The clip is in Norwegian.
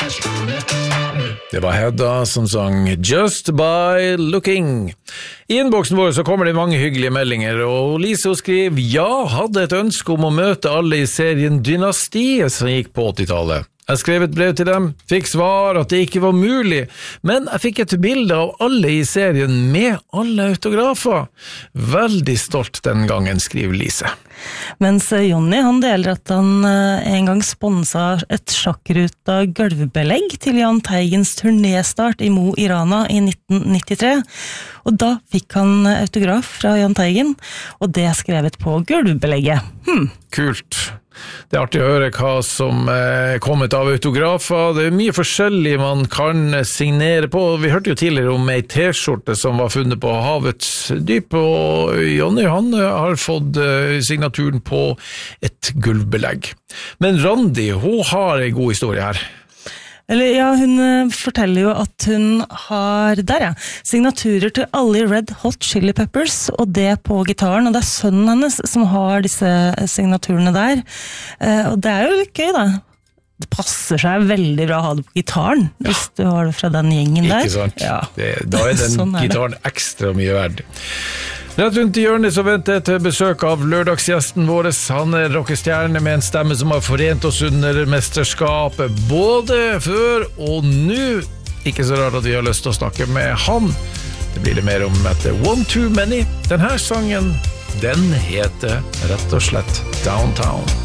Det var Hedda som sang Just by Looking. I innboksen vår så kommer det mange hyggelige meldinger, og Lise skriver, hadde et ønske om å møte alle i serien Dynastiet som gikk på 80-tallet. Jeg skrev et brev til dem, fikk svar at det ikke var mulig, men jeg fikk et bilde av alle i serien med alle autografer. Veldig stolt den gangen, skriver Lise. Mens Jonny, han deler at han en gang sponset et sjakkruta gulvbelegg til Jahn Teigens turnéstart i Mo i Rana i 1993. Og da fikk han autograf fra Jahn Teigen, og det er skrevet på gulvbelegget. Kult. Det er artig å høre hva som er kommet av autografer. Det er mye forskjellig man kan signere på. Vi hørte jo tidligere om ei T-skjorte som var funnet på havets dyp, og Jonny han har fått signaturen på et gulvbelegg. Men Randi, hun har en god historie her. Hun forteller jo at hun har signaturer til alle i Red Hot Chili Peppers, og det på gitaren, og det er sønnen hennes som har disse signaturene der. Og det er jo litt gøy da. Det passer seg veldig bra å ha det på gitaren, hvis du har det fra den gjengen der. Ikke sant? Ja. Da er den sånn gitaren ekstra mye verd. Rett rundt i hjørnet så venter jeg til besøk av lørdagsgjesten vår. Han er rockestjerne med en stemme som har forent oss under mesterskapet, både før og nå. Ikke så rart at vi har lyst til å snakke med han. Det blir det mer om etter One Too Many. Denne sangen, den heter rett og slett Downtown.